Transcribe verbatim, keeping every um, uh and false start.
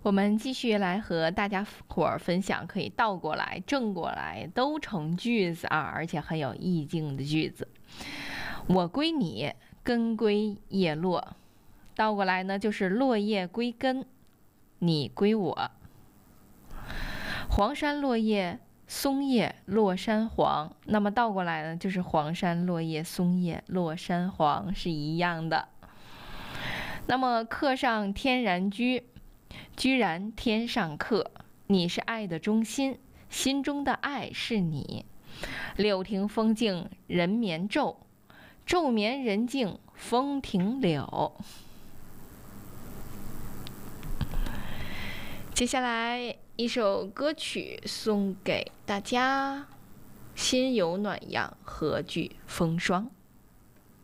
我们继续来和大家伙儿分享可以倒过来、正过来都成句子啊，而且很有意境的句子。我归你，根归叶落。倒过来呢，就是落叶归根，你归我。黄山落叶，松叶落山黄。那么倒过来呢，就是黄山落叶，松叶落山黄，是一样的。那么客上天然居，居然天上客。你是爱的中心，心中的爱是你。柳亭风静人眠昼，昼眠人静风停柳。接下来一首歌曲送给大家，心有暖阳，何惧风霜。